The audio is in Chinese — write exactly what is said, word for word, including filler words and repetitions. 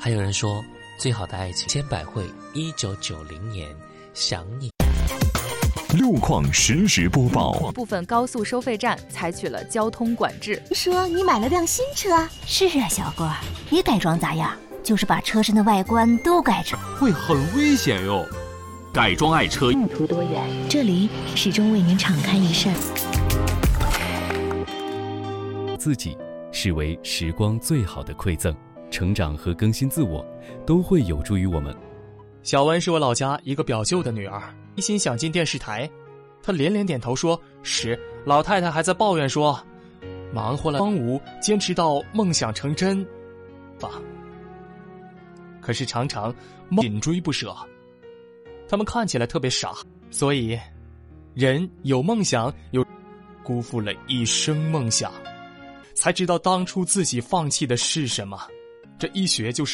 还有人说，最好的爱情，千百惠一九九零年想你。 路况实时播报。 部分高速收费站采取了交通管制。 说你买了辆新车？ 是啊，小郭，你改装咋样？就是把车身的外观都改成， 会很危险哟。改装爱车， 路途多远，这里始终为您敞开一扇。 自己视为时光最好的馈赠，成长和更新自我都会有助于我们。 小文是我老家一个表舅的女儿，一心想进电视台，她连连点头说是。老太太还在抱怨说，忙活了荒芜，坚持到梦想成真吧。可是常常紧追不舍，他们看起来特别傻，所以人有梦想，有辜负了一生梦想，才知道当初自己放弃的是什么。这一学就是